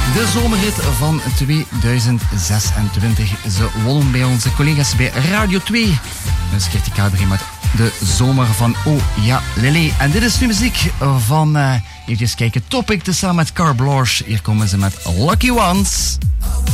De zomerrit van 2026. Ze wonnen bij onze collega's bij Radio 2. Dus Gertie Kadri met de zomer van Oh Ja Lele. En dit is nu muziek van, even kijken, Topic tezamen met Car Blanche. Hier komen ze met Lucky Ones.